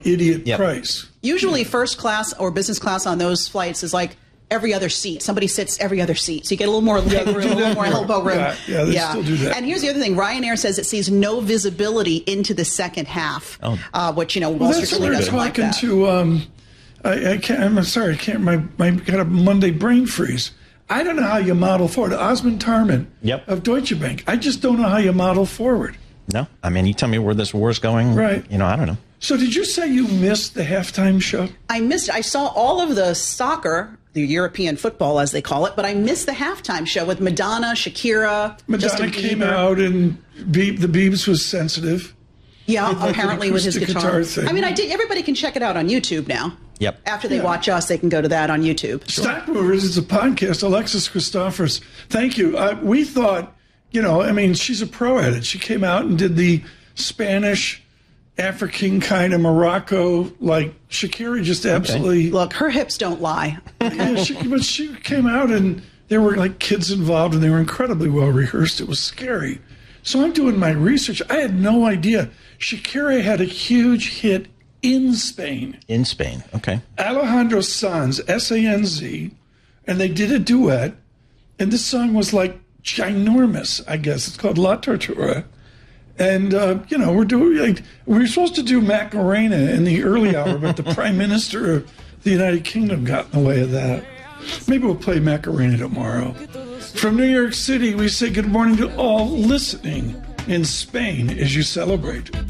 idiot price. Usually first class or business class on those flights is like every other seat. Somebody sits every other seat. So you get a little more leg room, a little more elbow room. Yeah, they still do that. And here's the other thing. Ryanair says it sees no visibility into the second half, which, Wall Street really doesn't like that. I can't, I'm sorry, I can't, my got a Monday brain freeze. I don't know how you model forward. Osmond Tarman of Deutsche Bank. I just don't know how you model forward. No. I mean, you tell me where this war's going. Right. I don't know. So did you say you missed the halftime show? I missed it. I saw all of the soccer, the European football, as they call it, but I missed the halftime show with Madonna, Shakira. Madonna came out and the Biebs was sensitive. Yeah, apparently with his guitar thing. I mean, everybody can check it out on YouTube now. Yep. After they watch us, they can go to that on YouTube. Stock Movers is a podcast. Alexis Christophers, thank you. We thought, she's a pro at it. She came out and did the Spanish, African kind of Morocco, like Shakira just absolutely. Look, her hips don't lie. But she came out and there were like kids involved and they were incredibly well rehearsed. It was scary. So I'm doing my research. I had no idea. Shakira had a huge hit in Spain. In Spain, okay. Alejandro Sanz, S-A-N-Z, and they did a duet, and this song was like ginormous, I guess. It's called La Tortura. And, we were supposed to do Macarena in the early hour, but the Prime Minister of the United Kingdom got in the way of that. Maybe we'll play Macarena tomorrow. From New York City, we say good morning to all listening in Spain as you celebrate.